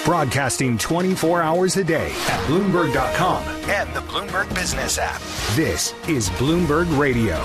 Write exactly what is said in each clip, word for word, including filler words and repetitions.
Broadcasting twenty-four hours a day at Bloomberg dot com and the Bloomberg Business app. This is Bloomberg Radio.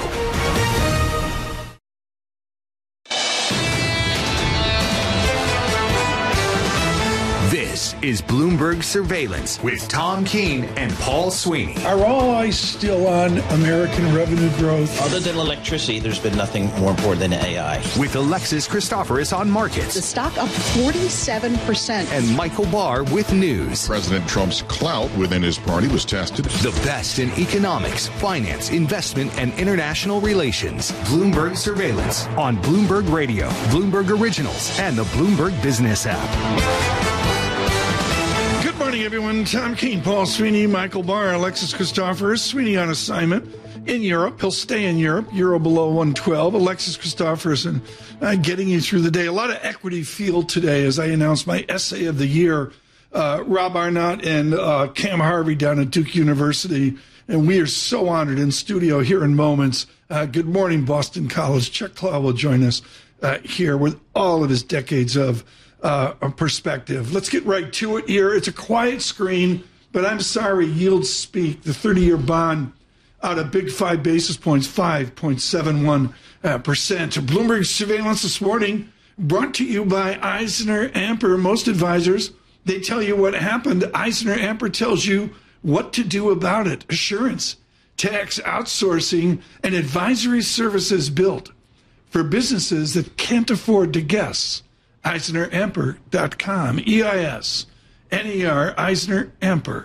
This is Bloomberg Surveillance with Tom Keene and Paul Sweeney. Are all eyes still on American revenue growth? Other than electricity, there's been nothing more important than A I. With Alexis Christoforous on markets. The stock up forty-seven percent. And Michael Barr with news. President Trump's clout within his party was tested. The best in economics, finance, investment, and international relations. Bloomberg Surveillance on Bloomberg Radio, Bloomberg Originals, and the Bloomberg Business app. Good morning, everyone. Tom Keene, Paul Sweeney, Michael Barr, Alexis Christoforous. Sweeney on assignment in Europe. He'll stay in Europe. Euro below one twelve. Alexis Christoforous and uh, getting you through the day. A lot of equity field today as I announced my essay of the year. Uh, Rob Arnott and uh, Cam Harvey down at Duke University. And we are so honored in studio here in moments. Uh, good morning, Boston College. Chuck Clow will join us uh, here with all of his decades of Uh, a perspective. Let's get right to it here. It's a quiet screen, but I'm sorry, yields speak. The thirty-year bond out of big five basis points, five point seven one percent. Bloomberg Surveillance this morning brought to you by Eisner Amper. Most advisors, they tell you what happened. Eisner Amper tells you what to do about it. Assurance, tax outsourcing, and advisory services built for businesses that can't afford to guess. Eisner Amper dot com, E I S N E R, Eisner Amper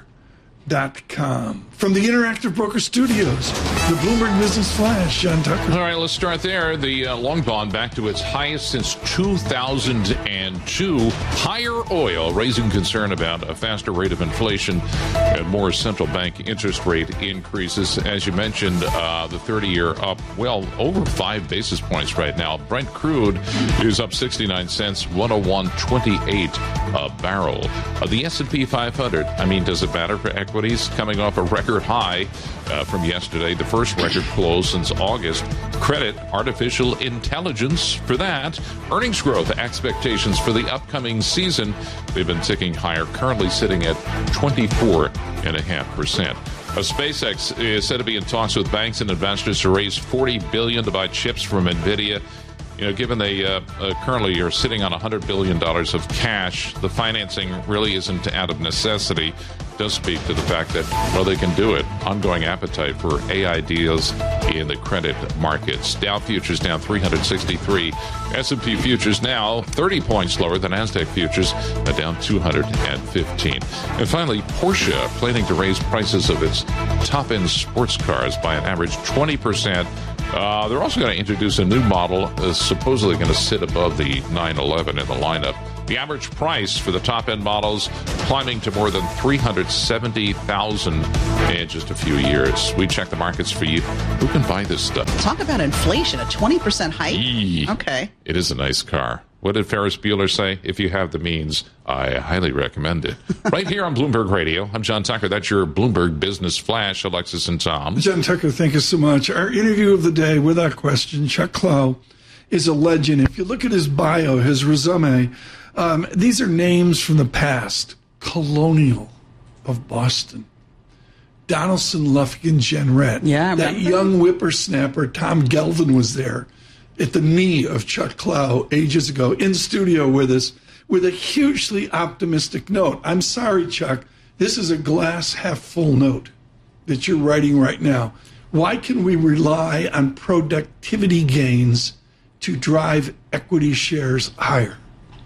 dot com. From the Interactive Broker Studios, the Bloomberg Business Flash, John Tucker. All right, let's start there. The uh, long bond back to its highest since two thousand two. Higher oil, raising concern about a faster rate of inflation and more central bank interest rate increases. As you mentioned, uh, the thirty-year up, well, over five basis points right now. Brent crude is up sixty-nine cents, one oh one twenty-eight a barrel. Uh, the S and P five hundred, I mean, does it matter for equities? Coming off a record high uh, from yesterday, the first record close since August. Credit artificial intelligence for that. Earnings growth expectations for the upcoming season, they've been ticking higher, currently sitting at twenty-four point five percent. Uh, SpaceX is said to be in talks with banks and investors to raise forty billion dollars to buy chips from NVIDIA. You know, given they uh, uh, currently are sitting on one hundred billion dollars of cash, the financing really isn't out of necessity. It does speak to the fact that, well, they can do it. Ongoing appetite for A I deals in the credit markets. Dow futures down three hundred sixty-three. S and P futures now thirty points lower than NASDAQ futures, uh, down two hundred fifteen. And finally, Porsche planning to raise prices of its top-end sports cars by an average twenty percent. Uh, they're also going to introduce a new model uh, supposedly going to sit above the nine eleven in the lineup. The average price for the top-end models climbing to more than three hundred seventy thousand dollars in just a few years. We check the markets for you. Who can buy this stuff? Talk about inflation, a twenty percent hike? Eee. Okay. It is a nice car. What did Ferris Bueller say? If you have the means, I highly recommend it. Right here on Bloomberg Radio, I'm John Tucker. That's your Bloomberg Business Flash, Alexis and Tom. John Tucker, thank you so much. Our interview of the day, without question, Chuck Clow is a legend. If you look at his bio, his resume, um, these are names from the past. Colonial of Boston. Donaldson, Lufkin, Jenrette. Yeah, I that remember. young whippersnapper, Tom Gelvin, was there at the knee of Chuck Clow ages ago, in studio with us, with a hugely optimistic note. I'm sorry, Chuck, this is a glass half full note that you're writing right now. Why can we rely on productivity gains to drive equity shares higher?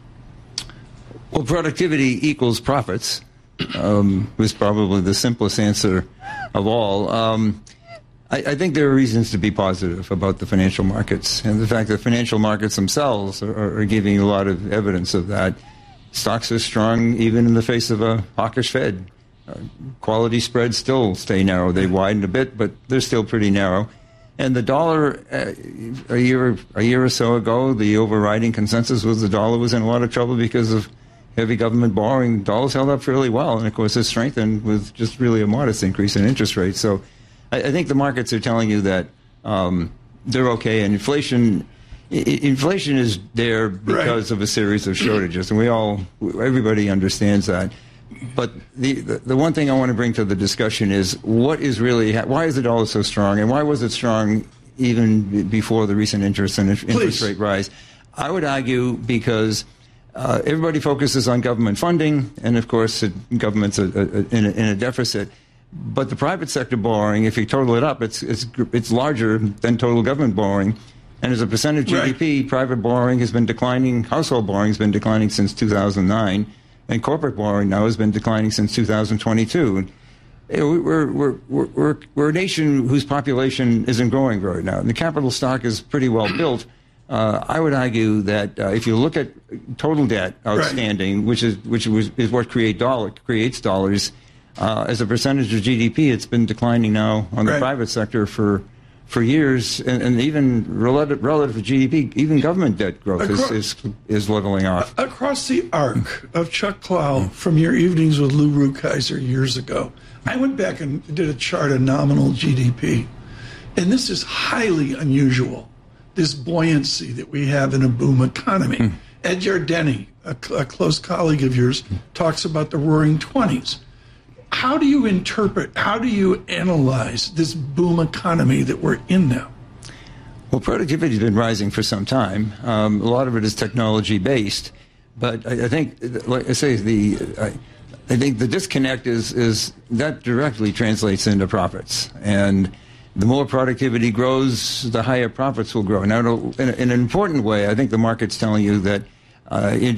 Well, productivity equals profits um, was probably the simplest answer of all. Um, I, I think there are reasons to be positive about the financial markets, and the fact that financial markets themselves are, are giving a lot of evidence of that. Stocks are strong even in the face of a hawkish Fed. Uh, quality spreads still stay narrow. They widened a bit, but they're still pretty narrow. And the dollar, uh, a year a year or so ago, the overriding consensus was the dollar was in a lot of trouble because of heavy government borrowing. Dollars held up fairly well, and of course it's strengthened with just really a modest increase in interest rates. So I, I think the markets are telling you that um, they're okay, and inflation inflation is there because right. of a series of shortages, and we all, everybody understands that. But the, the the one thing I want to bring to the discussion is what is really, why is the dollar so strong, and why was it strong even before the recent interest and interest Please. rate rise? I would argue because uh, everybody focuses on government funding, and of course, it, government's a, a, in, a, in a deficit. But the private sector borrowing, if you total it up, it's it's it's larger than total government borrowing. And as a percentage of right. G D P, private borrowing has been declining, household borrowing has been declining since two thousand nine, and corporate borrowing now has been declining since two thousand twenty-two. We're, we're, we're, we're, we're a nation whose population isn't growing very now. And the capital stock is pretty well built. Uh, I would argue that uh, if you look at total debt outstanding, right. which is which was, is what create dollar, creates dollars, uh, as a percentage of G D P, it's been declining now on the right. private sector for for years, and, and even relative, relative to G D P, even government debt growth across, is, is is leveling off. Across the arc of Chuck Clow from your evenings with Lou Rukeyser years ago, I went back and did a chart of nominal G D P, and this is highly unusual, this buoyancy that we have in a boom economy. Mm. Ed Yardeni, a, a close colleague of yours, talks about the roaring twenties. How do you interpret, how do you analyze this boom economy that we're in now? Well, productivity has been rising for some time. Um, a lot of it is technology-based. But I, I think, like I say, the I, I think the disconnect is, is that directly translates into profits. And the more productivity grows, the higher profits will grow. Now, in, a, in an important way, I think the market's telling you that Uh, it,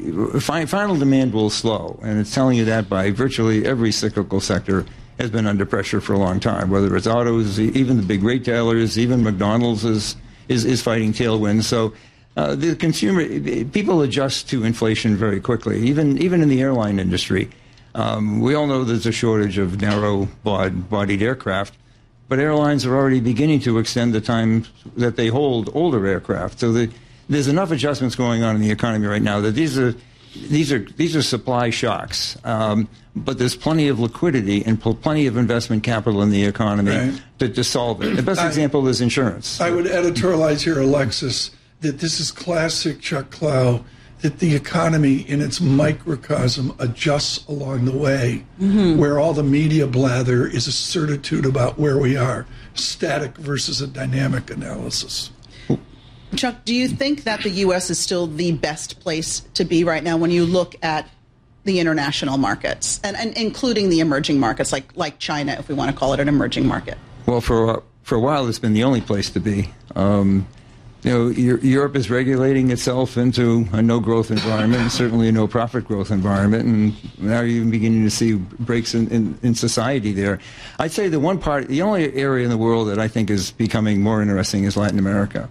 it, final demand will slow, and it's telling you that by virtually every cyclical sector has been under pressure for a long time, whether it's autos, even the big retailers, even McDonald's is is, is fighting tailwinds. So uh, the consumer, people adjust to inflation very quickly, even even in the airline industry. Um, we all know there's a shortage of narrow-bodied aircraft, but airlines are already beginning to extend the time that they hold older aircraft. So the There's enough adjustments going on in the economy right now that these are these are these are supply shocks. Um, but there's plenty of liquidity and pl- plenty of investment capital in the economy right. to, to solve it. The best I, example is insurance. I would editorialize here, Alexis, that this is classic Chuck Clow, that the economy in its microcosm adjusts along the way, mm-hmm. where all the media blather is a certitude about where we are, static versus a dynamic analysis. Chuck, do you think that the U S is still the best place to be right now when you look at the international markets, and, and including the emerging markets, like like China, if we want to call it an emerging market? Well, for for a while, it's been the only place to be. Um, you know, Europe is regulating itself into a no-growth environment, and certainly a no-profit growth environment, and now you're even beginning to see breaks in, in, in society there. I'd say the one part, the only area in the world that I think is becoming more interesting is Latin America.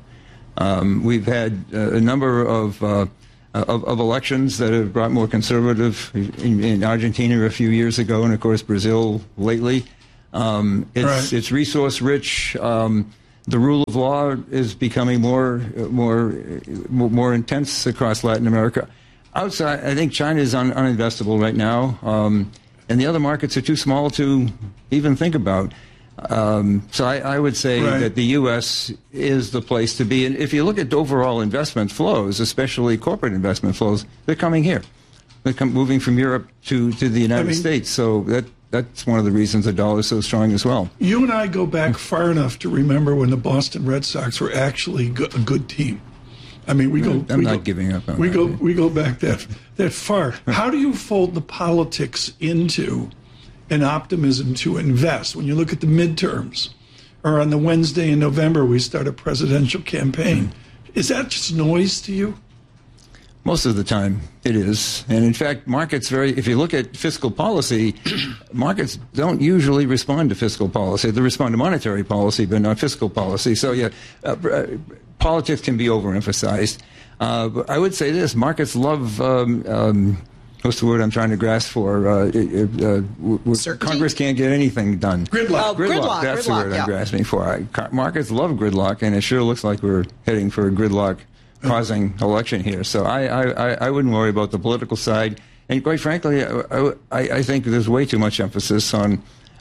Um, we've had uh, a number of, uh, of of elections that have brought more conservative in, in Argentina a few years ago, and of course Brazil lately. Um, it's right. it's resource rich. Um, the rule of law is becoming more more more intense across Latin America. Outside, I think China is un, uninvestable right now, um, and the other markets are too small to even think about. Um, so I, I would say right. that the U S is the place to be. And if you look at overall investment flows, especially corporate investment flows, they're coming here. They're come, moving from Europe to, to the United I mean, States. So that that's one of the reasons the dollar is so strong as well. You and I go back far enough to remember when the Boston Red Sox were actually a good team. I mean, we go. I'm we not go, giving up on we that. go. We go back that that far. How do you fold the politics into an optimism to invest? When you look at the midterms, or on the Wednesday in November, we start a presidential campaign. Is that just noise to you? Most of the time, it is. And in fact, markets very, if you look at fiscal policy, markets don't usually respond to fiscal policy. They respond to monetary policy, but not fiscal policy. So, yeah, uh, politics can be overemphasized. Uh, but I would say this, markets love, um, um, what's the word I'm trying to grasp for? Uh, uh, uh, Congress can't get anything done. Gridlock. Oh, gridlock. gridlock. That's gridlock, the word yeah. I'm grasping for. I, markets love gridlock, and it sure looks like we're heading for a gridlock causing election here. So I, I, I wouldn't worry about the political side. And quite frankly, I, I, I think there's way too much emphasis on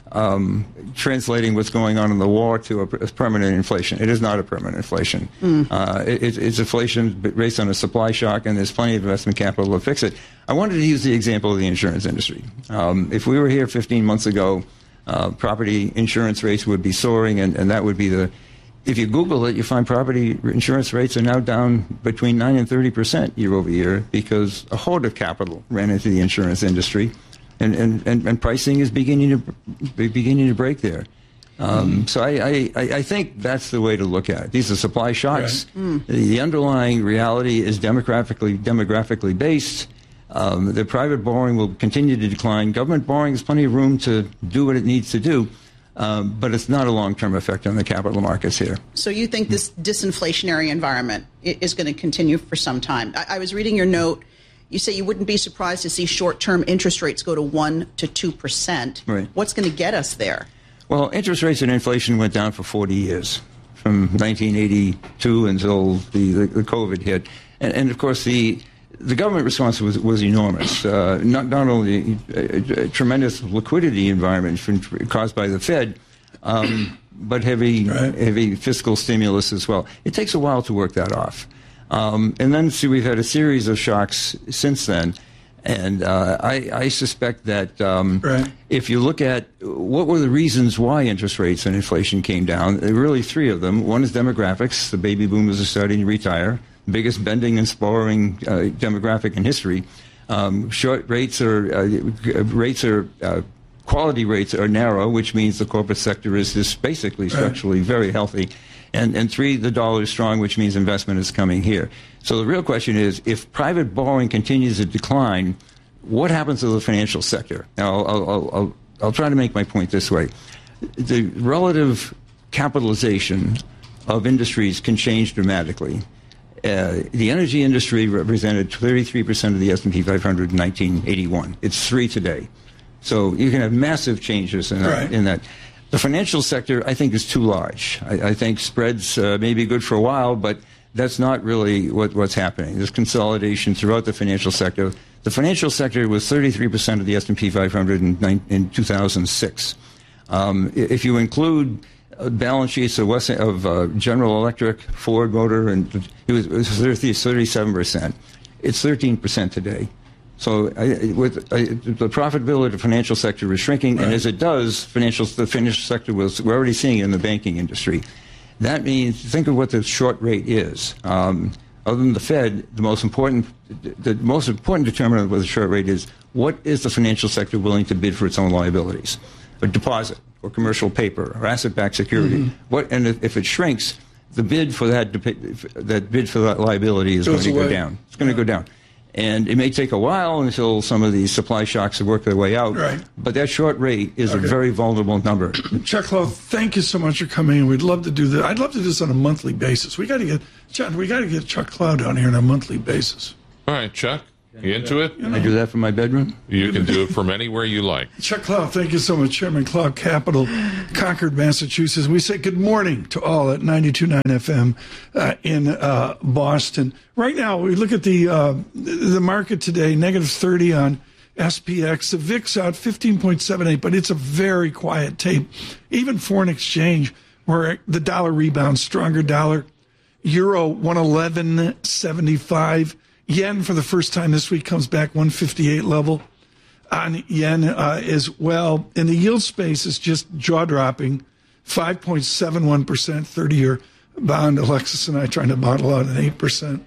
um, translating what's going on in the war to a, a permanent inflation. It is not a permanent inflation. Mm. Uh, it, it's inflation based on a supply shock, and there's plenty of investment capital to fix it. I wanted to use the example of the insurance industry. Um, if we were here fifteen months ago, uh, property insurance rates would be soaring, and, and that would be the... If you Google it, you find property insurance rates are now down between nine and thirty percent year over year because a hoard of capital ran into the insurance industry, and, and, and, and pricing is beginning to beginning to break there. Um, so I, I, I think that's the way to look at it. These are supply shocks. Right. Mm. The, the underlying reality is demographically demographically based. Um, the private borrowing will continue to decline. Government borrowing has plenty of room to do what it needs to do. Um, but it's not a long-term effect on the capital markets here. So you think this disinflationary environment is going to continue for some time? I, I was reading your note. You say you wouldn't be surprised to see short-term interest rates go to one to two percent. Right. What's going to get us there? Well, interest rates and inflation went down for forty years, from nineteen eighty-two until the, the, the COVID hit. And, and, of course, the... The government response was, was enormous. Uh, not, not only a, a tremendous liquidity environment from, caused by the Fed, um, but heavy, right. heavy fiscal stimulus as well. It takes a while to work that off. Um, and then see, we've had a series of shocks since then. And uh, I, I suspect that um, right. if you look at what were the reasons why interest rates and inflation came down, there are really three of them. One is demographics. The baby boomers are starting to retire. Biggest bending and sprawling uh, demographic in history. Um, short rates are uh, rates are uh, quality rates are narrow, which means the corporate sector is just basically structurally very healthy. And and three, the dollar is strong, which means investment is coming here. So the real question is, if private borrowing continues to decline, what happens to the financial sector? Now, I'll I'll, I'll, I'll try to make my point this way: the relative capitalization of industries can change dramatically. Uh, the energy industry represented thirty-three percent of the S and P five hundred in nineteen eighty-one. It's three today. So you can have massive changes in, right. that, in that. The financial sector, I think, is too large. I, I think spreads uh, may be good for a while, but that's not really what, what's happening. There's consolidation throughout the financial sector. The financial sector was thirty-three percent of the S and P five hundred in, in two thousand six. Um, if you include balance sheets of, West, of uh, General Electric, Ford Motor, and it was, it was thirty-seven percent. It's thirteen percent today. So I, with I, the profitability of the financial sector is shrinking, right. and as it does, financial the financial sector was we're already seeing it in the banking industry. That means think of what the short rate is. Um, other than the Fed, the most important the most important determinant of what the short rate is: what is the financial sector willing to bid for its own liabilities, a deposit, or commercial paper, or asset-backed security. Mm-hmm. What, and if it shrinks, the bid for that that bid for that liability is Goes going to away. go down. It's going yeah. to go down, and it may take a while until some of these supply shocks have worked their way out. Right. But that short rate is okay. a very vulnerable number. Chuck Clough, thank you so much for coming in. We'd love to do this. I'd love to do this on a monthly basis. We got to get John. We got to get Chuck Clough down here on a monthly basis. All right, Chuck. You into it? Can I do that from my bedroom? You can do it from anywhere you like. Chuck Clough, thank you so much. Chairman Clough Capital, Concord, Massachusetts. We say good morning to all at ninety-two point nine F M uh, in uh, Boston. Right now, we look at the uh, the market today, negative thirty on S P X. The V I X out fifteen point seven eight, but it's a very quiet tape. Even foreign exchange, where the dollar rebounds, stronger dollar. Euro one eleven seventy-five. Yen, for the first time this week, comes back one fifty-eight level on yen uh, as well. And the yield space is just jaw-dropping, five point seven one percent, thirty-year bond. Alexis and I trying to bottle out an eight percent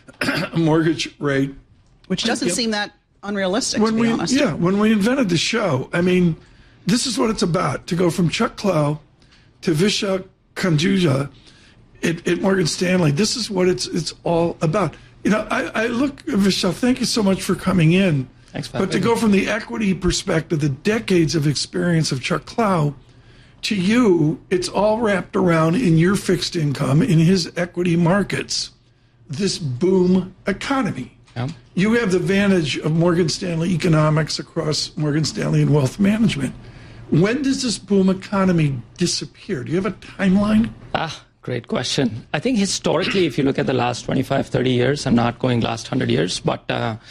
mortgage rate. Which doesn't yep. seem that unrealistic, when to be we, honest. Yeah, when we invented the show, I mean, this is what it's about, to go from Chuck Clough to Vishal Kanjuja at, at Morgan Stanley. This is what it's it's all about. You know, I, I look, Vishal, thank you so much for coming in. Thanks, But to go from the equity perspective, the decades of experience of Chuck Clough, to you, it's all wrapped around in your fixed income, in his equity markets, this boom economy. Yeah. You have the advantage of Morgan Stanley economics across Morgan Stanley and wealth management. When does this boom economy disappear? Do you have a timeline? Ah. Great question. I think historically, if you look at the last twenty-five, thirty years, I'm not going last one hundred years, but uh,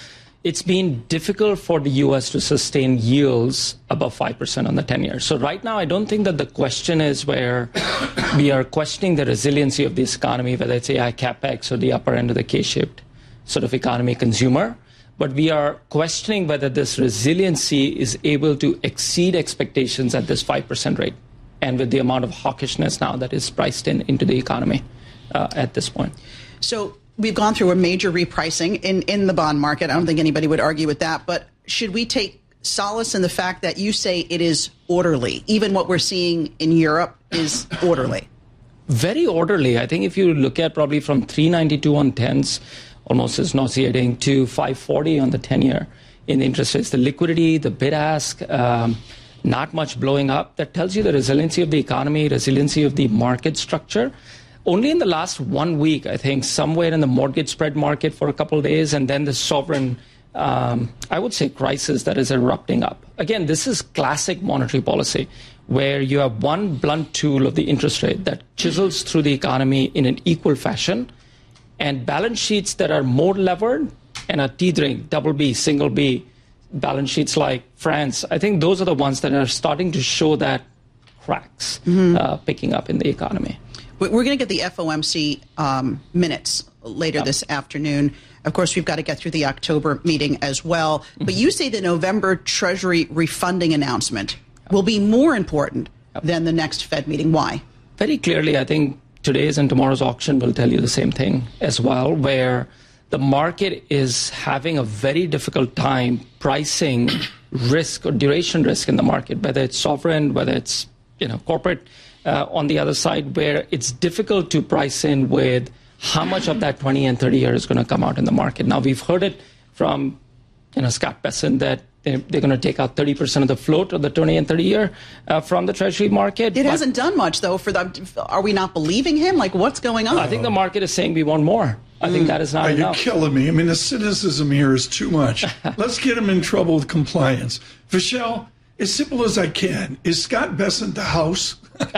it's been difficult for the U S to sustain yields above five percent on the ten-year. So right now, I don't think that the question is where we are questioning the resiliency of this economy, whether it's A I CapEx or the upper end of the K-shaped sort of economy consumer. But we are questioning whether this resiliency is able to exceed expectations at this five percent rate, and with the amount of hawkishness now that is priced in into the economy uh, at this point. So we've gone through a major repricing in, in the bond market. I don't think anybody would argue with that. But should we take solace in the fact that you say it is orderly? Even what we're seeing in Europe is orderly. Very orderly. I think if you look at probably from three ninety-two on tens, almost as nauseating, to five forty on the ten-year in the interest rates. The liquidity, the bid-ask, um, not much blowing up. That tells you the resiliency of the economy, resiliency of the market structure. Only in the last one week, I think, somewhere in the mortgage spread market for a couple of days, and then the sovereign, um, I would say, crisis that is erupting up. Again, this is classic monetary policy, where you have one blunt tool of the interest rate that chisels through the economy in an equal fashion, and balance sheets that are more levered and are teetering, double B, single B, balance sheets like France, I think those are the ones that are starting to show that cracks mm-hmm. uh, picking up in the economy. We're going to get the F O M C um, minutes later yep. this afternoon. Of course, we've got to get through the October meeting as well. Mm-hmm. But you say the November Treasury refunding announcement yep. will be more important yep. than the next Fed meeting. Why? Very clearly, I think today's and tomorrow's auction will tell you the same thing as well, where the market is having a very difficult time pricing risk or duration risk in the market, whether it's sovereign, whether it's you know corporate uh, on the other side, where it's difficult to price in with how much of that twenty and thirty year is going to come out in the market. Now, we've heard it from you know Scott Bessent that they're, they're going to take out thirty percent of the float of the twenty and thirty year uh, from the Treasury market. It hasn't done much, though. For the, are we not believing him? Like, what's going on? I think the market is saying we want more. I think that is not Are enough. You're killing me. I mean, the cynicism here is too much. Let's get him in trouble with compliance. Vishal, as simple as I can, is Scott Bessent the House?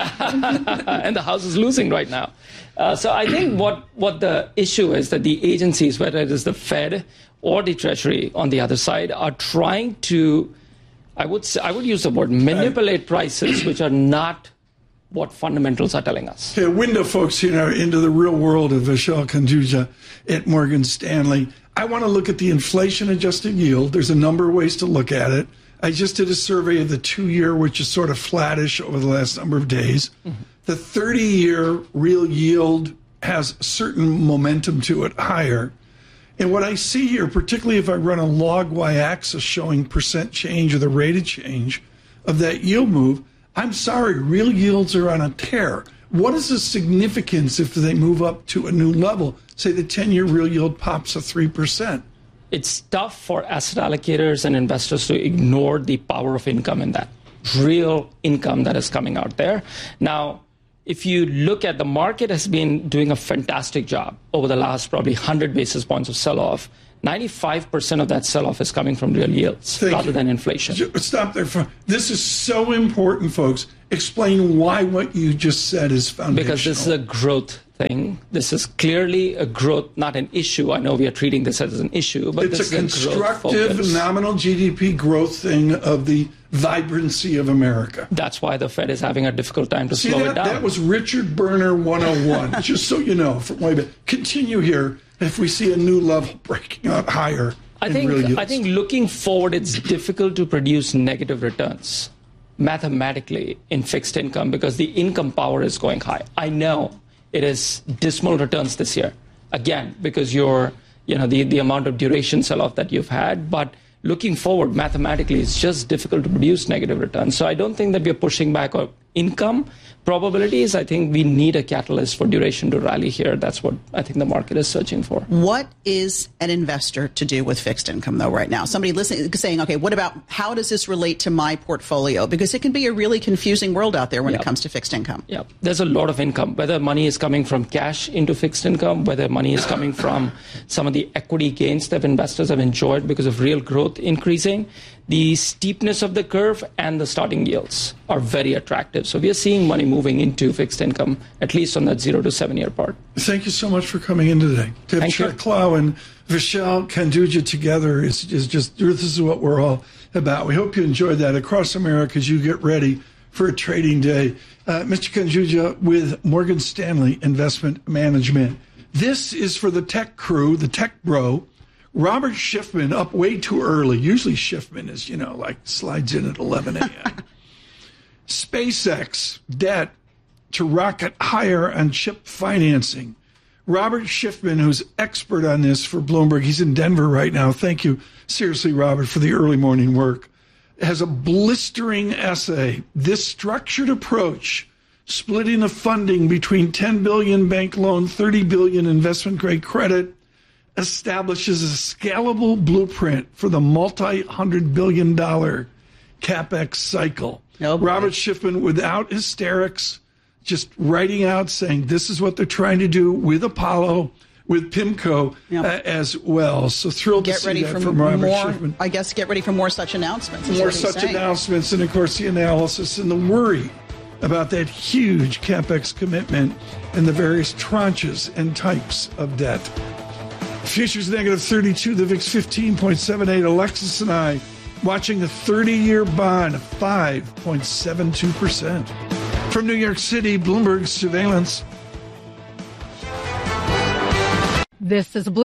And the House is losing right now. Uh, so I think what, what the issue is that the agencies, whether it is the Fed or the Treasury on the other side, are trying to, I would say, I would use the word manipulate prices, which are not what fundamentals are telling us. Okay, window folks here into the real world of Vishal Kanduja at Morgan Stanley. I want to look at the inflation-adjusted yield. There's a number of ways to look at it. I just did a survey of the two-year, which is sort of flattish over the last number of days. Mm-hmm. The thirty-year real yield has certain momentum to it higher. And what I see here, particularly if I run a log y-axis showing percent change or the rate of change of that yield move, I'm sorry, real yields are on a tear. What is the significance if they move up to a new level? Say the ten-year real yield pops a three percent. It's tough for asset allocators and investors to ignore the power of income in that. Real income that is coming out there. Now, if you look at the market has been doing a fantastic job over the last probably one hundred basis points of sell-off. ninety-five percent of that sell-off is coming from real yields Thank rather you. than inflation. Stop there. For, this is so important, folks. Explain why what you just said is foundational. Because this is a growth thing. This is clearly a growth, not an issue. I know we are treating this as an issue, but it's this a is a constructive nominal G D P growth thing of the vibrancy of America. That's why the Fed is having a difficult time to See, slow that, it down. That was Richard Berner one oh one, just so you know. From way back. Continue here. If we see a new level breaking out higher, I think I think looking forward, it's difficult to produce negative returns mathematically in fixed income because the income power is going high. I know it is dismal returns this year, again, because you're, you know, the, the amount of duration sell-off that you've had, but looking forward mathematically, it's just difficult to produce negative returns. So I don't think that we're pushing back on income probabilities. I think we need a catalyst for duration to rally here. That's what I think the market is searching for. What is an investor to do with fixed income, though, right now? Somebody listening saying, okay, what about how does this relate to my portfolio? Because it can be a really confusing world out there when yep. it comes to fixed income. Yeah, there's a lot of income, whether money is coming from cash into fixed income, whether money is coming from some of the equity gains that investors have enjoyed because of real growth increasing, the steepness of the curve and the starting yields. are very attractive. So we are seeing money moving into fixed income, at least on that zero to seven year part. Thank you so much for coming in today. To have Thank Chuck you. Clow and Vishal Kanduja together is, is just, this is what we're all about. We hope you enjoyed that. Across America, as you get ready for a trading day. Uh, Mister Kanduja with Morgan Stanley Investment Management. This is for the tech crew, the tech bro. Robert Schiffman up way too early. Usually Schiffman is, you know, like slides in at eleven a.m. SpaceX debt to rocket higher on chip financing. Robert Schiffman, who's expert on this for Bloomberg, he's in Denver right now. Thank you, seriously, Robert, for the early morning work. Has a blistering essay. This structured approach, splitting the funding between ten billion dollars bank loan, thirty billion dollars investment grade credit, establishes a scalable blueprint for the multi-hundred billion dollar CapEx cycle. Oh, Robert Schiffman, without hysterics, just writing out saying this is what they're trying to do with Apollo, with PIMCO Yep. uh, as well. So thrilled Get to see ready that for from Robert more, Schiffman. I guess get ready for more such announcements. is More what he's such saying. announcements, and of course the analysis and the worry about that huge CapEx commitment and the various tranches and types of debt. Futures negative thirty-two, the V I X fifteen point seven eight. Alexis and I watching the thirty-year bond, five point seven two percent. From New York City, Bloomberg Surveillance. This is Bloomberg.